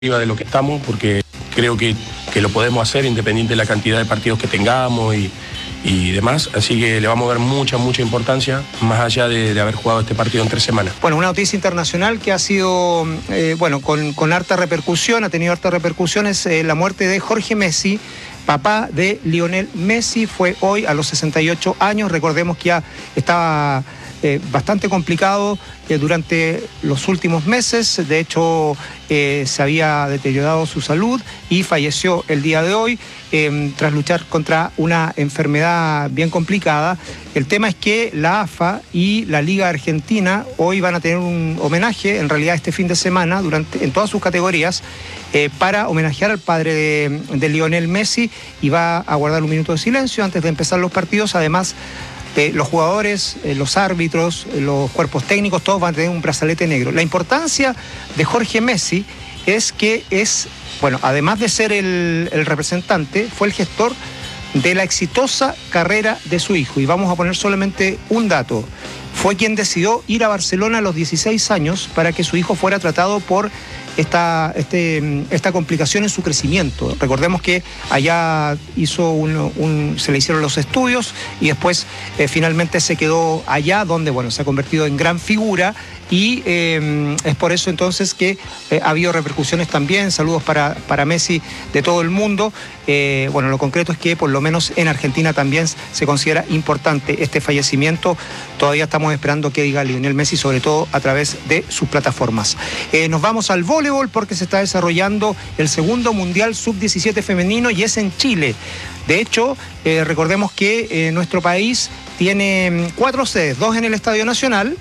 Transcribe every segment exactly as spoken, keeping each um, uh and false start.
de lo que estamos, porque creo que, que lo podemos hacer independiente de la cantidad de partidos que tengamos y, y demás, así que le vamos a dar mucha, mucha importancia, más allá de, de haber jugado este partido en tres semanas. Bueno, una noticia internacional que ha sido, eh, bueno, con, con harta repercusión, ha tenido harta repercusión, es eh, la muerte de Jorge Messi, papá de Lionel Messi. Fue hoy a los sesenta y ocho años, recordemos que ya estaba eh, bastante complicado eh, durante los últimos meses, de hecho eh, se había deteriorado su salud y falleció el día de hoy eh, tras luchar contra una enfermedad bien complicada. El tema es que la A F A y la Liga Argentina hoy van a tener un homenaje, en realidad este fin de semana, durante, en todas sus categorías, eh, para homenajear al padre de, de Lionel Messi, y va a guardar un minuto de silencio antes de empezar los partidos. Además, eh, los jugadores, eh, los árbitros, eh, los cuerpos técnicos, todos van a tener un brazalete negro. La importancia de Jorge Messi es que es, bueno, además de ser el, el representante, fue el gestor de la exitosa carrera de su hijo. Y vamos a poner solamente un dato. Fue quien decidió ir a Barcelona a los dieciséis años para que su hijo fuera tratado por esta, este, esta complicación en su crecimiento. Recordemos que allá hizo un, un, se le hicieron los estudios y después eh, finalmente se quedó allá, donde bueno, se ha convertido en gran figura. Y eh, es por eso entonces que eh, ha habido repercusiones también. Saludos para, para Messi de todo el mundo. Eh, bueno, lo concreto es que por lo menos en Argentina también se considera importante este fallecimiento. Todavía estamos esperando que diga Lionel Messi, sobre todo a través de sus plataformas. Eh, nos vamos al voleibol porque se está desarrollando el segundo Mundial sub diecisiete femenino y es en Chile. De hecho, eh, recordemos que eh, nuestro país tiene cuatro sedes, dos en el Estadio Nacional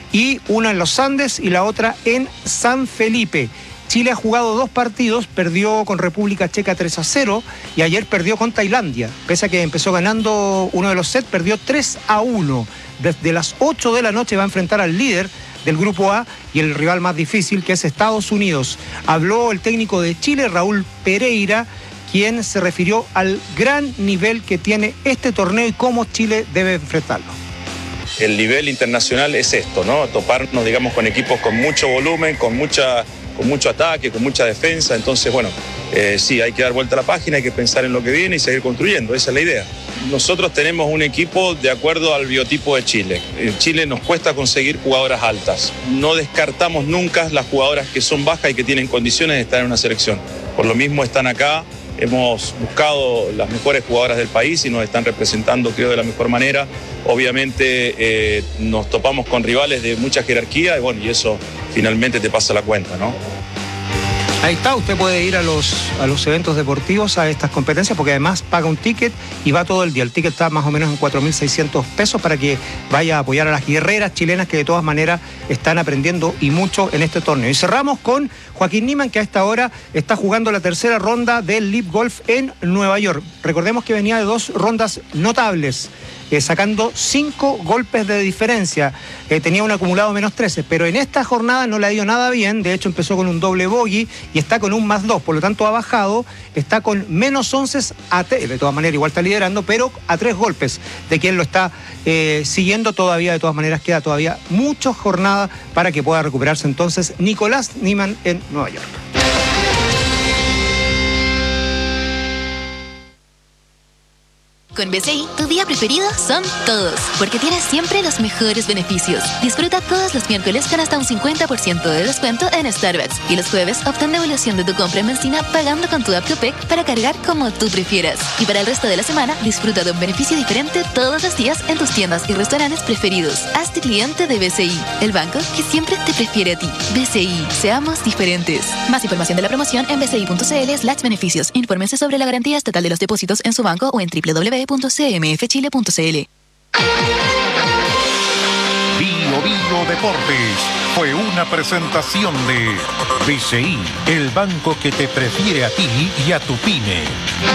y una en los Andes y la otra en San Felipe. Chile ha jugado dos partidos, perdió con República Checa tres a cero y ayer perdió con Tailandia. Pese a que empezó ganando uno de los sets, perdió tres a uno. Desde las ocho de la noche va a enfrentar al líder del Grupo A y el rival más difícil, que es Estados Unidos. Habló el técnico de Chile, Raúl Pereira, quien se refirió al gran nivel que tiene este torneo y cómo Chile debe enfrentarlo. El nivel internacional es esto, ¿no? Toparnos, digamos, con equipos con mucho volumen, con mucha, con mucho ataque, con mucha defensa. Entonces, bueno, eh, sí, hay que dar vuelta a la página, hay que pensar en lo que viene y seguir construyendo. Esa es la idea. Nosotros tenemos un equipo de acuerdo al biotipo de Chile. En Chile nos cuesta conseguir jugadoras altas. No descartamos nunca las jugadoras que son bajas y que tienen condiciones de estar en una selección. Por lo mismo están acá. Hemos buscado las mejores jugadoras del país y nos están representando, creo, de la mejor manera. Obviamente eh, nos topamos con rivales de mucha jerarquía y bueno, y eso finalmente te pasa la cuenta, ¿no? Ahí está, usted puede ir a los, a los eventos deportivos, a estas competencias, porque además paga un ticket y va todo el día. El ticket está más o menos en cuatro mil seiscientos pesos para que vaya a apoyar a las guerreras chilenas que de todas maneras están aprendiendo y mucho en este torneo. Y cerramos con Joaquín Niemann, que a esta hora está jugando la tercera ronda del L I V Golf en Nueva York. Recordemos que venía de dos rondas notables, Eh, sacando cinco golpes de diferencia. Eh, tenía un acumulado menos trece, pero en esta jornada no le ha ido nada bien. De hecho, empezó con un doble bogey y está con un más dos, por lo tanto ha bajado, está con menos once a tres, de todas maneras igual está liderando, pero a tres golpes de quien lo está eh, siguiendo. Todavía, de todas maneras, queda todavía muchas jornadas para que pueda recuperarse entonces Nicolás Niemann en Nueva York. Con B C I, tu día preferido son todos, porque tienes siempre los mejores beneficios. Disfruta todos los miércoles con hasta un cincuenta por ciento de descuento en Starbucks y los jueves obtén devolución de tu compra en benzina pagando con tu app Copec para cargar como tú prefieras. Y para el resto de la semana, disfruta de un beneficio diferente todos los días en tus tiendas y restaurantes preferidos. Hazte cliente de B C I, el banco que siempre te prefiere a ti. B C I, seamos diferentes. Más información de la promoción en bci.cl slash beneficios. Infórmense sobre la garantía estatal de los depósitos en su banco o en doble u doble u doble u punto c m f chile punto c l. Bio Bio Deportes fue una presentación de B C I, el banco que te prefiere a ti y a tu pyme.